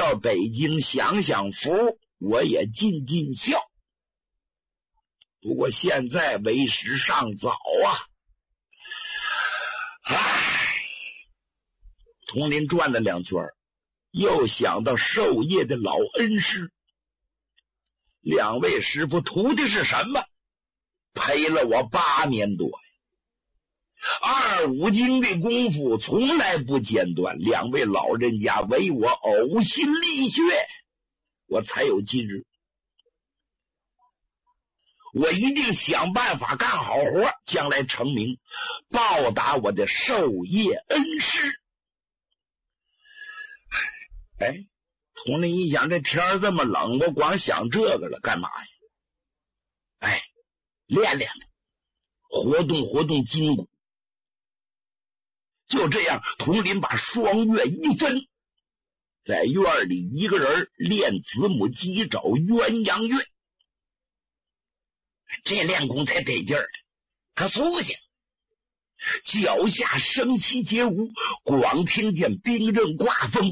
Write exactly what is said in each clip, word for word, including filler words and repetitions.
到北京享享福，我也尽尽孝。不过现在为时尚早啊。唉，佟林转了两圈，又想到授业的老恩师。两位师傅图的是什么？陪了我八年多呀，二五经的功夫从来不间断，两位老人家为我呕心沥血，我才有今日。我一定想办法干好活，将来成名，报答我的授业恩师。哎，佟林一想，这天这么冷，我光想这个了，干嘛呀？哎，练练吧，活动活动筋骨。就这样，佟林把双月一分，在院里一个人练子母鸡爪鸳鸯月。这练功才得劲儿，可苏醒，脚下声息皆无，光听见冰刃刮风。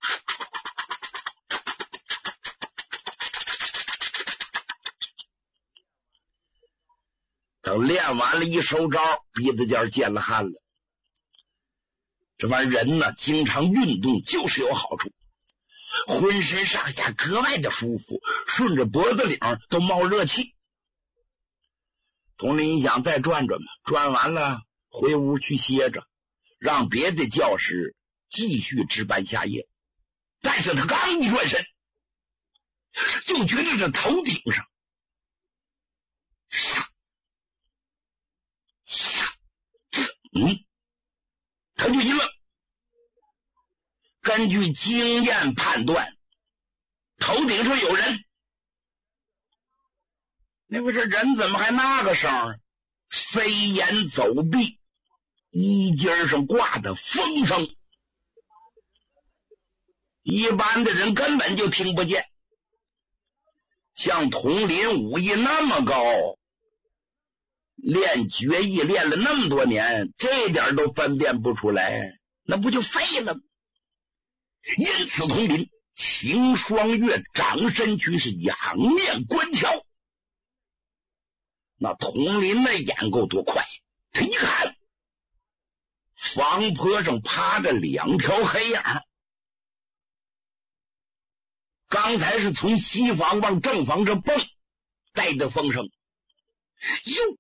等练完了一收招，鼻子尖见了汗了。这玩意儿人呢，经常运动就是有好处，浑身上下格外的舒服，顺着脖子领都冒热气。佟林一想再转转吧，转完了回屋去歇着，让别的教师继续值班下夜。但是他刚一转身，就觉得这头顶上嗯，他就一愣。根据经验判断，头顶上有人。那不是人怎么还那个声儿？飞檐走壁，衣襟上挂的风声，一般的人根本就听不见。像佟林武艺那么高，练绝艺练了那么多年，这点都分辨不出来，那不就废了吗？因此佟林擎双月掌身躯，是仰面观瞧。那佟林的眼够多快，他一看房坡上趴着两条黑影，刚才是从西房往正房这蹦，带的风声。哟，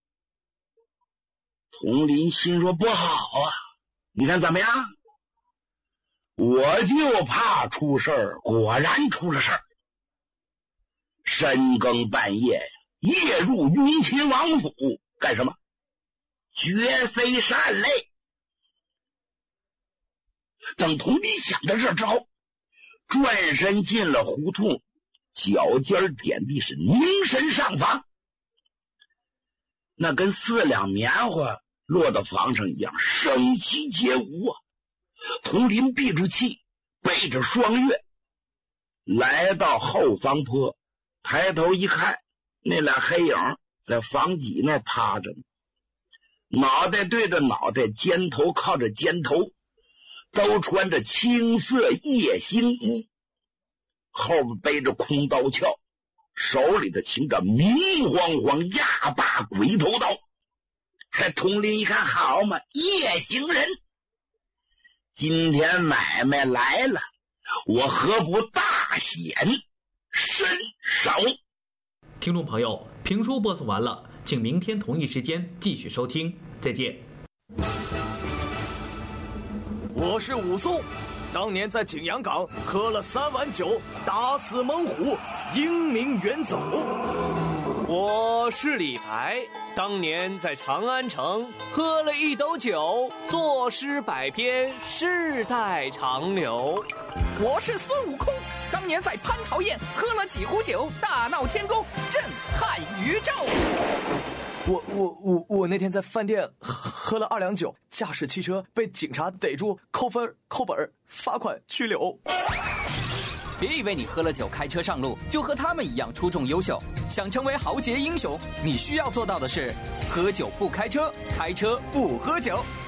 佟林心说不好啊，你看怎么样？我就怕出事儿，果然出了事儿。深更半夜呀，夜入雍亲王府干什么？绝非善类。等佟林想到这招，转身进了胡同，脚尖点地是凝神上房。那跟四两棉花落到房上一样，声息皆无啊。佟林闭住气，背着双月来到后方坡，抬头一看，那俩黑影在房脊那儿趴着呢，脑袋对着脑袋，肩头靠着肩头，都穿着青色夜行衣，后面背着空刀鞘，手里的擎着明晃晃压把鬼头刀。这佟林一看，好嘛，夜行人，今天买卖来了，我何不大显身手？ 听众朋友，评书播送完了，请明天同一时间继续收听，再见。 我是武松，当年在景阳冈喝了三碗酒，打死猛虎，英名远走。 我是李白，当年在长安城喝了一斗酒，作诗百篇，世代长流。 我是孙悟空，当年在蟠桃宴喝了几壶酒，大闹天宫，震撼宇宙。 我我我我那天在饭店喝了二两酒，驾驶汽车被警察逮住，扣分扣本罚款拘留。 别以为你喝了酒开车上路就和他们一样出众优秀，想成为豪杰英雄，你需要做到的是喝酒不开车，开车不喝酒。